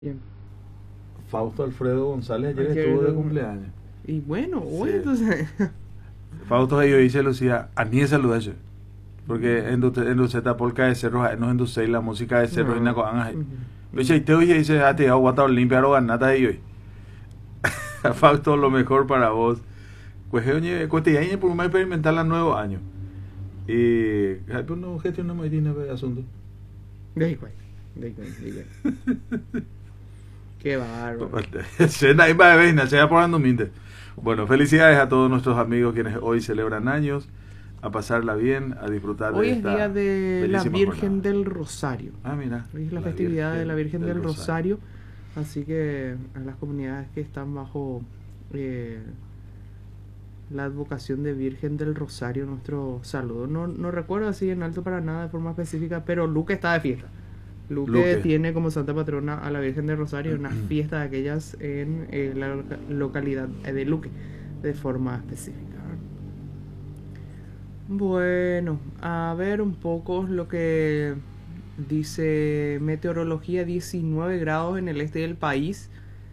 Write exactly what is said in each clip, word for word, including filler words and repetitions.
Bien. Fausto Alfredo González ayer Ayer, estuvo de cumpleaños. y bueno, bueno, Sí. entonces, Fausto yo dice Lucía, a mí saludaje. Porque en tu en tu zeta polka de cerro no en tu sei la música de cerro y no. naco anja. Ujú, Dice ujú. y te oye dice a te hago guata limpia o ganata de hoy. Fausto lo mejor para vos. Pues oye, cotidiana por más experimentar la nuevo año. Y pues no gestiona muy dinero de asunto. De igual, de igual, de igual. Qué bárbaro. Cena y va de sea por anduminte. Bueno, felicidades a todos nuestros amigos quienes hoy celebran años, a pasarla bien, a disfrutar Hoy de es día esta de la bellísima Virgen jornada. del Rosario. Ah, mira, Hoy es la la festividad de la Virgen Virgen del del Rosario. Rosario. Así que a las comunidades que están bajo eh, la advocación de Virgen del Rosario, nuestro saludo. No, no recuerdo así en alto para nada de forma específica, pero Luque está de fiesta. Luque Luque. tiene como santa patrona a la Virgen del Rosario, una fiesta de aquellas en eh, la loca- localidad de Luque, de forma específica. Bueno, a ver un poco lo que dice meteorología: diecinueve grados en el este del país.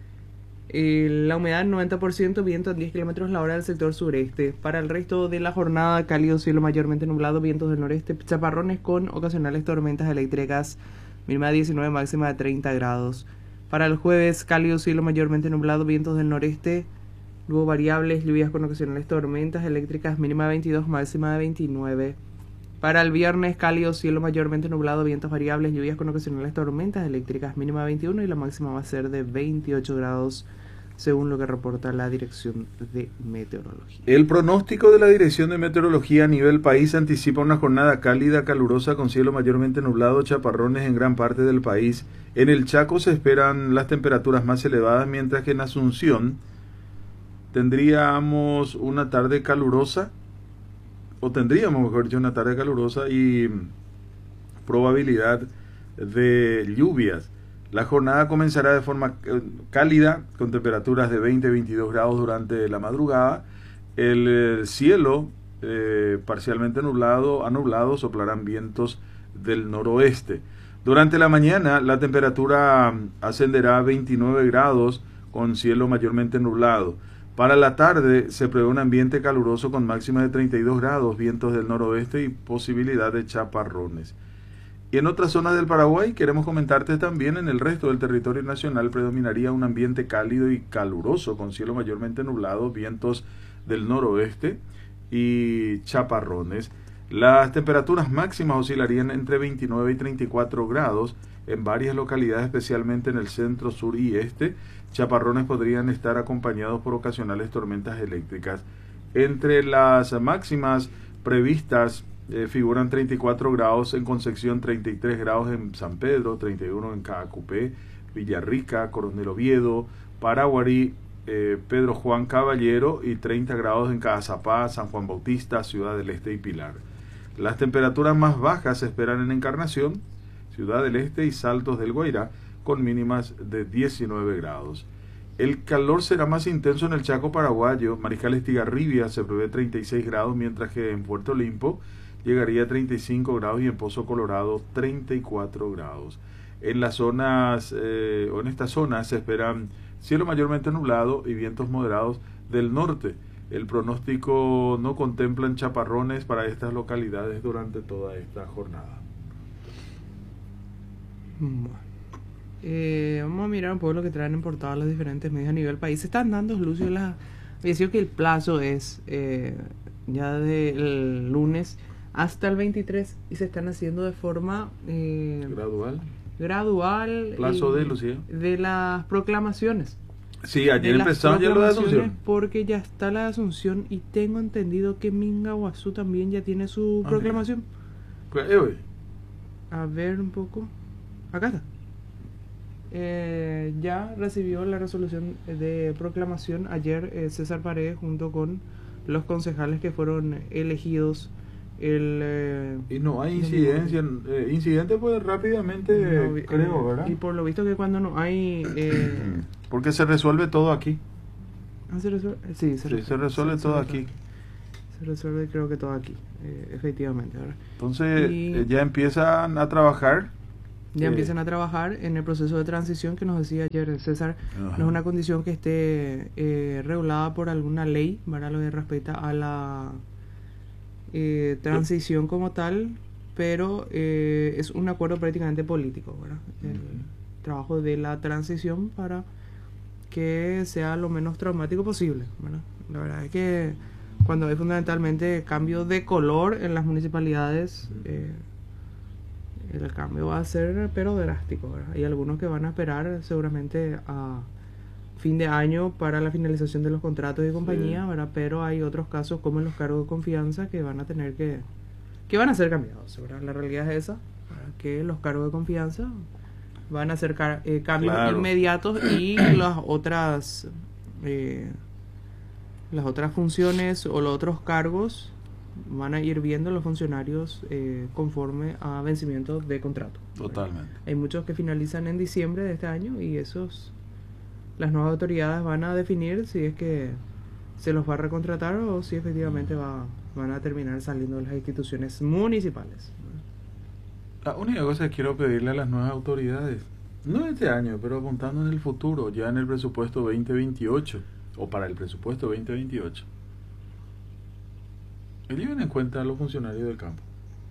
Eh, la humedad noventa por ciento, viento en diez kilómetros la hora del sector sureste. Para el resto de la jornada, cálido cielo mayormente nublado, vientos del noreste, chaparrones con ocasionales tormentas eléctricas, mínima de diecinueve, máxima de treinta grados. Para el jueves, cálido cielo mayormente nublado, vientos del noreste, luego variables, lluvias con ocasionales tormentas eléctricas, mínima de veintidós, máxima de veintinueve. Para el viernes, cálido cielo mayormente nublado, vientos variables, lluvias con ocasionales tormentas eléctricas, mínima de veintiuno y la máxima va a ser de veintiocho grados, según lo que reporta la Dirección de Meteorología. El pronóstico de la Dirección de Meteorología a nivel país anticipa una jornada cálida, calurosa, con cielo mayormente nublado, chaparrones en gran parte del país. En el Chaco se esperan las temperaturas más elevadas, mientras que en Asunción tendríamos una tarde calurosa, o tendríamos, mejor dicho, una tarde calurosa y probabilidad de lluvias. La jornada comenzará de forma cálida, con temperaturas de veinte a veintidós grados durante la madrugada. El, el cielo eh, parcialmente nublado, a nublado, soplarán vientos del noroeste. Durante la mañana la temperatura ascenderá a veintinueve grados con cielo mayormente nublado. Para la tarde se prevé un ambiente caluroso con máxima de treinta y dos grados, vientos del noroeste y posibilidad de chaparrones. Y en otras zonas del Paraguay queremos comentarte también en el resto del territorio nacional predominaría un ambiente cálido y caluroso con cielo mayormente nublado, vientos del noroeste y chaparrones. Las temperaturas máximas oscilarían entre veintinueve y treinta y cuatro grados en varias localidades, especialmente en el centro, sur y este. Chaparrones podrían estar acompañados por ocasionales tormentas eléctricas. Entre las máximas previstas eh, figuran treinta y cuatro grados en Concepción, treinta y tres grados en San Pedro, treinta y uno en Caacupé, Villarrica, Coronel Oviedo, Paraguarí, eh, Pedro Juan Caballero y treinta grados en Caazapá, San Juan Bautista, Ciudad del Este y Pilar. Las temperaturas más bajas se esperan en Encarnación, Ciudad del Este y Saltos del Guairá, con mínimas de diecinueve grados. El calor será más intenso en el Chaco paraguayo. Mariscal Estigarribia se prevé treinta y seis grados, mientras que en Puerto Limpo llegaría a treinta y cinco grados y en Pozo Colorado treinta y cuatro grados. En las zonas eh, o en estas zonas se esperan cielo mayormente nublado y vientos moderados del norte. El pronóstico no contempla chaparrones para estas localidades durante toda esta jornada. Bueno, eh, vamos a mirar un poco lo que traen en portada los diferentes medios a nivel país. Se están dando, Lucio, la... Decía que el plazo es eh, ya del lunes hasta el veintitrés y se están haciendo de forma eh, gradual. Gradual. Plazo eh, de Lucía. De las proclamaciones. Sí, ayer de empezaron ya lo de Asunción. Porque ya está la de Asunción y tengo entendido que Mingaguazú también ya tiene su Ah, proclamación. Pues, eh, A ver un poco. Acá está. Eh, ya recibió la resolución de proclamación ayer eh, César Paredes junto con los concejales que fueron elegidos el eh, y no hay incidencia, eh, incidente pues rápidamente no, creo, ¿verdad? Y por lo visto que cuando no hay eh, porque se resuelve todo aquí. Ah, ¿se resuelve? Sí, se sí, resuelve, se resuelve se, todo se aquí. Se resuelve creo que todo aquí, eh, efectivamente, ¿verdad? Entonces y... eh, ya empiezan a trabajar Ya eh, empiezan a trabajar en el proceso de transición que nos decía ayer el César. ajá. No es una condición que esté eh, regulada por alguna ley, ¿verdad? Lo que respecta a la eh, transición como tal, pero eh, es un acuerdo prácticamente político, ¿verdad? El Ujú. trabajo de la transición para que sea lo menos traumático posible, ¿verdad? La verdad es que cuando hay fundamentalmente cambio de color en las municipalidades, eh, el cambio va a ser pero drástico, ¿verdad? Hay algunos que van a esperar seguramente a fin de año para la finalización de los contratos de compañía, Sí. ¿verdad? Pero hay otros casos como en los cargos de confianza que van a tener que que van a ser cambiados, ¿verdad? La realidad es esa, ¿verdad? Que los cargos de confianza van a ser ca- eh, cambios Claro. inmediatos y las otras eh, las otras funciones o los otros cargos van a ir viendo los funcionarios eh, conforme a vencimiento de contrato, ¿verdad? Totalmente. Hay muchos que finalizan en diciembre de este año y esos las nuevas autoridades van a definir si es que se los va a recontratar o si efectivamente va, van a terminar saliendo de las instituciones municipales. La única cosa que quiero pedirle a las nuevas autoridades, no este año, pero apuntando en el futuro, ya en el presupuesto veinte veintiocho, o para el presupuesto veinte veintiocho, que lleven en cuenta a los funcionarios del campo.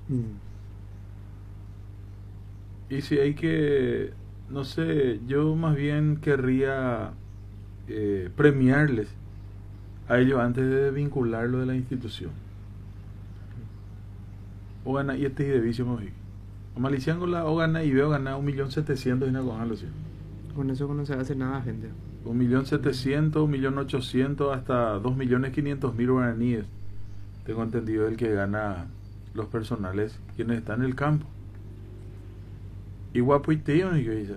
Mm. Y si hay que, no sé, yo más bien querría eh, premiarles a ellos antes de vincularlo de la institución. O gana, y este es de vicio, mojí. O maliciando la o gana y veo ganar un millón setecientos y no con algo. Con eso no se hace nada, gente. Un millón setecientos, un millón ochocientos, hasta dos millones quinientos mil guaraníes. Tengo entendido el que gana los personales quienes están en el campo. Y guapo y tío, ni que dice.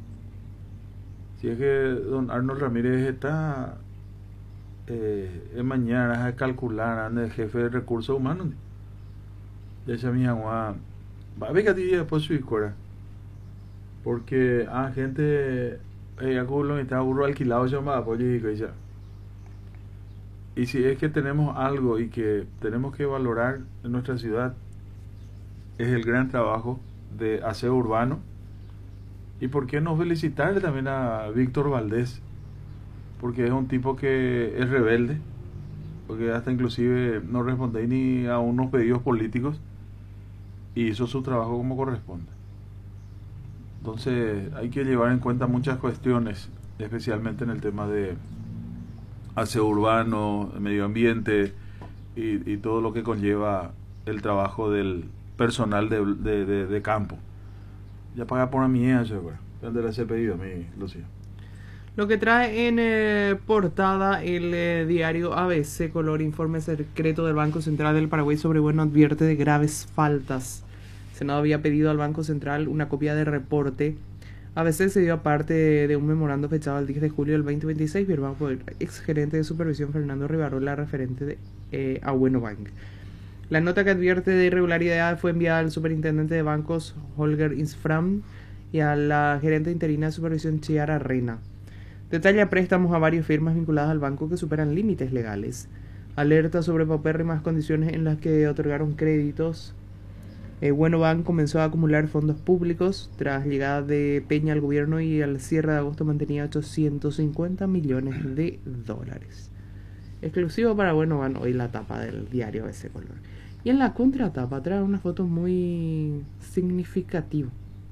Si es que don Arnold Ramírez está eh, en mañana a calcular, anda el jefe de recursos humanos. De esa mi agua. Va a ver que a ti después su cora. Porque a gente eh, lo está burro alquilado se llama apoyo y que ya. Y si es que tenemos algo y que tenemos que valorar en nuestra ciudad, es el gran trabajo de aseo urbano. Y por qué no felicitarle también a Víctor Valdés, porque es un tipo que es rebelde, porque hasta inclusive no responde ni a unos pedidos políticos y hizo su trabajo como corresponde. Entonces hay que llevar en cuenta muchas cuestiones, especialmente en el tema de aseo urbano, medio ambiente y, y todo lo que conlleva el trabajo del personal de, de, de, de campo. Ya paga por una mierda, ¿dónde le hace pedido a mí, Lucía? Lo que trae en eh, portada el eh, diario A B C color informe secreto del Banco Central del Paraguay sobre bueno advierte de graves faltas. El Senado había pedido al Banco Central una copia de reporte. A B C se dio aparte de un memorando fechado el diez de julio del veinte veintiséis firmado por el exgerente de supervisión Fernando Rivarola, referente de, eh, a Bueno Bank. La nota que advierte de irregularidad fue enviada al superintendente de bancos Holger Insfram y a la gerente interina de supervisión Chiara Reina. Detalla préstamos a varias firmas vinculadas al banco que superan límites legales. Alerta sobre paupérrimas condiciones en las que otorgaron créditos. Eh, Bueno Bank comenzó a acumular fondos públicos tras llegada de Peña al gobierno y al cierre de agosto mantenía ochocientos cincuenta millones de dólares. Exclusivo para Bueno Bank hoy la tapa del diario A B C color. Y en la contratapa trae una foto muy significativa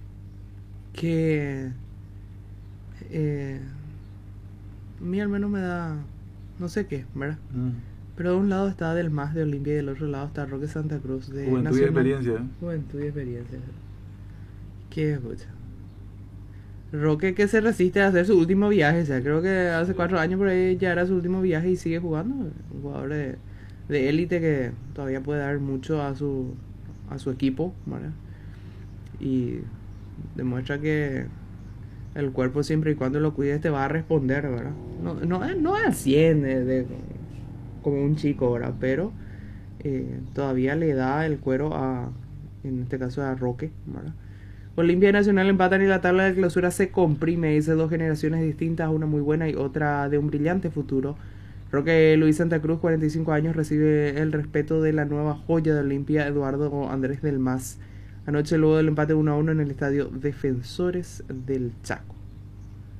que eh, a mí al menos me da no sé qué, ¿verdad? Mm. Pero de un lado está Del Mas de Olimpia y del otro lado está Roque Santa Cruz de Juventud Nacional. y experiencia, ¿eh? Juventud y experiencia. Qué escucha. Roque que se resiste a hacer su último viaje, o sea, creo que hace cuatro años por ahí ya era su último viaje y sigue jugando. Un jugador de de élite que todavía puede dar mucho a su a su equipo, ¿verdad? Y demuestra que el cuerpo siempre y cuando lo cuides te va a responder, ¿verdad? No, no, no es al cien de, de, como un chico, ¿verdad? Pero eh, todavía le da el cuero a, en este caso a Roque, ¿verdad? Olimpia y Nacional empatan y la tabla de clausura se comprime, dice dos generaciones distintas, una muy buena y otra de un brillante futuro. Roque Luis Santa Cruz, cuarenta y cinco años, recibe el respeto de la nueva joya de Olimpia, Eduardo Andrés del Mas. anoche luego del empate uno a uno en el estadio Defensores del Chaco.